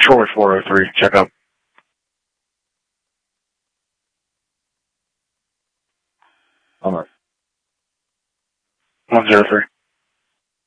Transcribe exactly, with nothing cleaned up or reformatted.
Troy four oh three. Check up. Alright. one zero three.